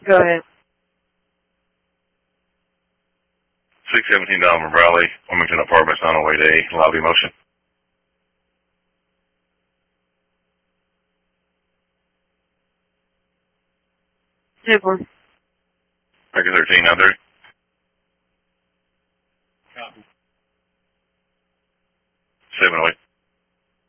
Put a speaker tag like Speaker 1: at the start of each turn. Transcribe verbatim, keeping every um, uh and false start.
Speaker 1: Go ahead.
Speaker 2: six seventeen Donovan Bradley, Wilmington Apartments on the way to A, lobby motion.
Speaker 1: Super.
Speaker 2: Record thirteen, nine thirty.
Speaker 3: Copy.
Speaker 2: seven oh eight.